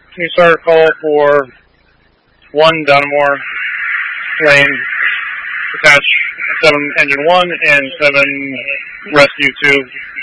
Can you start a call for 1 Donamore Lane, attach 7 Engine 1 and 7 Rescue 2